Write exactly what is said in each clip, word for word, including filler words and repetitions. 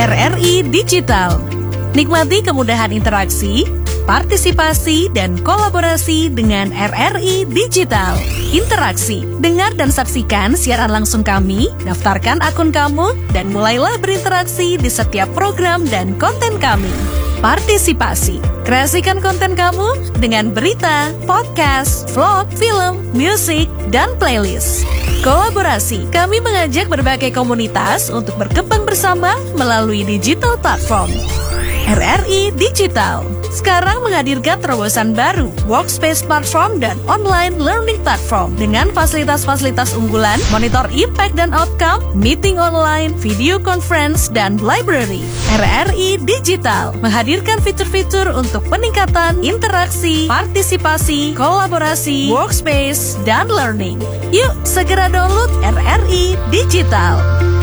R R I Digital. Nikmati kemudahan interaksi, partisipasi, dan kolaborasi dengan R R I Digital. Interaksi, dengar dan saksikan siaran langsung kami, daftarkan akun kamu, dan mulailah berinteraksi di setiap program dan konten kami. Partisipasi, kreasikan konten kamu dengan berita, podcast, vlog, film, musik, dan playlist. Kolaborasi, kami mengajak berbagai komunitas untuk berkembang bersama melalui digital platform. R R I Digital sekarang menghadirkan terobosan baru, workspace platform dan online learning platform dengan fasilitas-fasilitas unggulan, monitor impact dan outcome, meeting online, video conference, dan library. R R I Digital menghadirkan fitur-fitur untuk peningkatan interaksi, partisipasi, kolaborasi, workspace, dan learning. Yuk, segera download R R I Digital.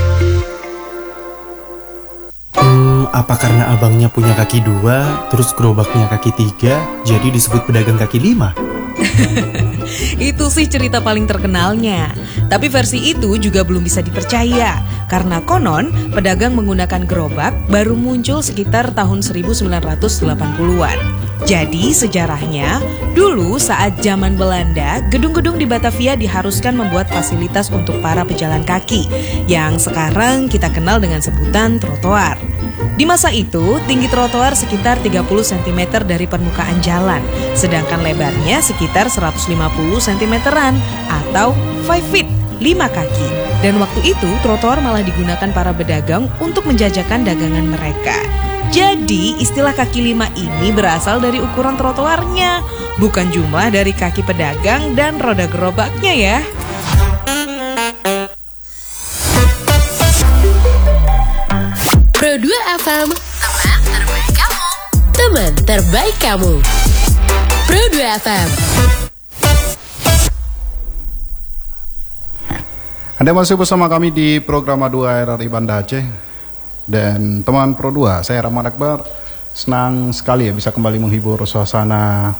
Hmm, apa karena abangnya punya kaki dua, terus gerobaknya kaki tiga, jadi disebut pedagang kaki lima? Itu sih cerita paling terkenalnya. Tapi versi itu juga belum bisa dipercaya, karena konon pedagang menggunakan gerobak baru muncul sekitar tahun seribu sembilan ratus delapan puluhan. Jadi sejarahnya, dulu saat zaman Belanda, gedung-gedung di Batavia diharuskan membuat fasilitas untuk para pejalan kaki, yang sekarang kita kenal dengan sebutan trotoar. Di masa itu, tinggi trotoar sekitar tiga puluh sentimeter dari permukaan jalan, sedangkan lebarnya sekitar seratus lima puluh sentimeteran atau lima feet, lima kaki. Dan waktu itu, trotoar malah digunakan para pedagang untuk menjajakan dagangan mereka. Jadi, istilah kaki lima ini berasal dari ukuran trotoarnya, bukan jumlah dari kaki pedagang dan roda gerobaknya ya. Pro dua F M, teman terbaik kamu. Teman terbaik kamu. Pro dua F M. Anda masih bersama kami di program dua R R I Banda Aceh. Dan teman Pro dua, saya Rahman Akbar, senang sekali ya bisa kembali menghibur suasana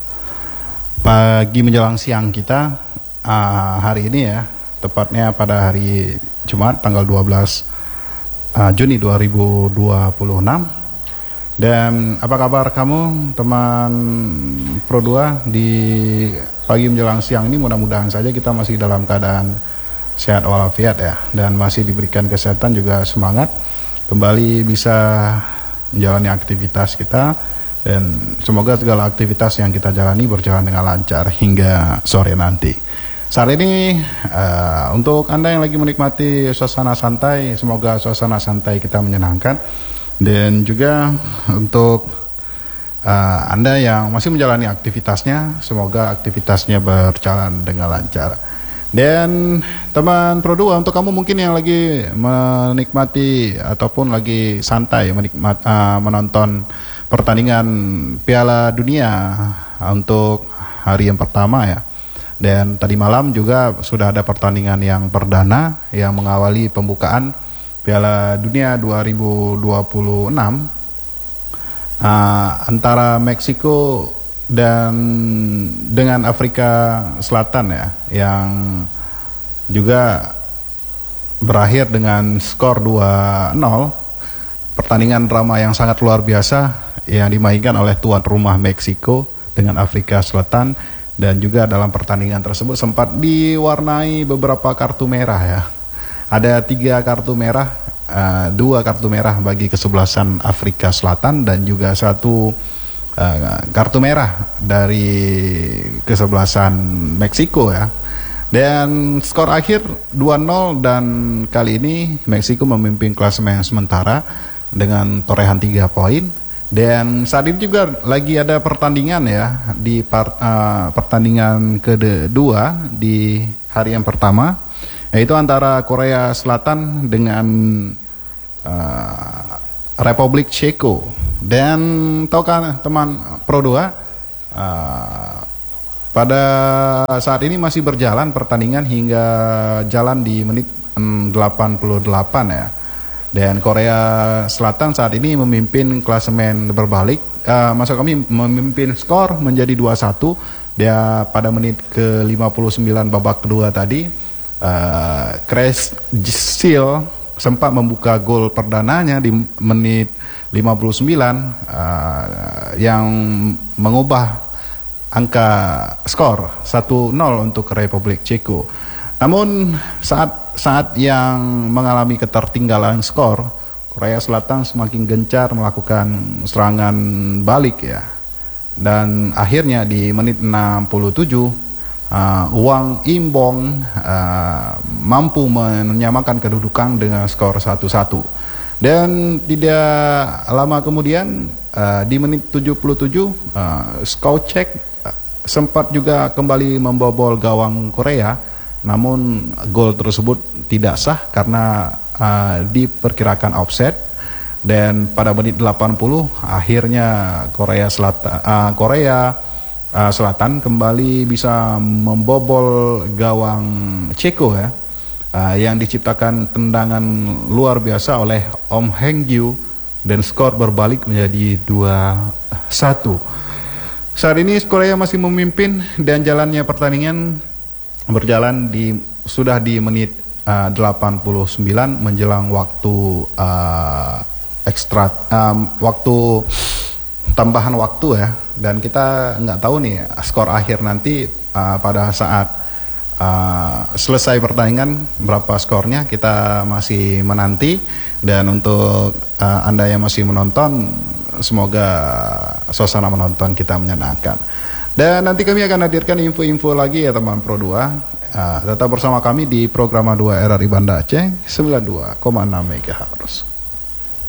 pagi menjelang siang kita uh, hari ini ya, tepatnya pada hari Jumat tanggal dua belas uh, Juni dua ribu dua puluh enam. Dan apa kabar kamu teman Pro dua di pagi menjelang siang ini? Mudah-mudahan saja kita masih dalam keadaan sehat walafiat ya, dan masih diberikan kesehatan juga semangat kembali bisa menjalani aktivitas kita, dan semoga segala aktivitas yang kita jalani berjalan dengan lancar hingga sore nanti. Saat ini uh, untuk Anda yang lagi menikmati suasana santai, semoga suasana santai kita menyenangkan, dan juga untuk uh, Anda yang masih menjalani aktivitasnya, semoga aktivitasnya berjalan dengan lancar. Dan teman Pro dua, untuk kamu mungkin yang lagi menikmati ataupun lagi santai menikmat, uh, menonton pertandingan Piala Dunia untuk hari yang pertama ya. Dan tadi malam juga sudah ada pertandingan yang perdana yang mengawali pembukaan Piala Dunia dua ribu dua puluh enam uh, antara Meksiko dan dengan Afrika Selatan ya, yang juga berakhir dengan skor dua nol. Pertandingan drama yang sangat luar biasa yang dimainkan oleh tuan rumah Meksiko dengan Afrika Selatan, dan juga dalam pertandingan tersebut sempat diwarnai beberapa kartu merah ya. Ada tiga kartu merah, uh, dua kartu merah bagi kesebelasan Afrika Selatan dan juga satu Uh, kartu merah dari kesebelasan Meksiko ya. Dan skor akhir dua nol, dan kali ini Meksiko memimpin klasemen sementara dengan torehan tiga poin. Dan saat ini juga lagi ada pertandingan ya, di part, uh, pertandingan kedua di hari yang pertama, yaitu antara Korea Selatan dengan uh, Republik Ceko. Dan tahukah teman Pro dua, uh, pada saat ini masih berjalan pertandingan hingga jalan di menit delapan puluh delapan ya. Dan Korea Selatan saat ini memimpin klasemen berbalik, uh, maksud kami memimpin skor menjadi dua satu. Dia pada menit ke lima puluh sembilan babak kedua tadi, uh, Chris Seal sempat membuka gol perdananya di menit lima puluh sembilan uh, yang mengubah angka skor satu nol untuk Republik Ceko. Namun saat saat yang mengalami ketertinggalan skor, Korea Selatan semakin gencar melakukan serangan balik ya. Dan akhirnya di menit enam puluh tujuh uh, Wang Imbong uh, mampu menyamakan kedudukan dengan skor satu satu. Dan tidak lama kemudian uh, di menit tujuh puluh tujuh uh, Skocek uh, sempat juga kembali membobol gawang Korea, namun gol tersebut tidak sah karena uh, diperkirakan offside. Dan pada menit delapan puluh akhirnya Korea Selatan uh, Korea uh, Selatan kembali bisa membobol gawang Ceko ya. Uh, yang diciptakan tendangan luar biasa oleh Om Heng Gyu dan skor berbalik menjadi dua satu. Saat ini Korea masih memimpin dan jalannya pertandingan berjalan di sudah di menit uh, delapan puluh sembilan menjelang waktu uh, ekstra um, waktu tambahan waktu ya, dan kita nggak tahu nih skor akhir nanti uh, pada saat Uh, selesai pertandingan berapa skornya, kita masih menanti. Dan untuk uh, Anda yang masih menonton, semoga suasana menonton kita menyenangkan. Dan nanti kami akan hadirkan info-info lagi ya teman Pro dua. uh, Tetap bersama kami di program dua R R I Banda Aceh sembilan puluh dua koma enam megahertz.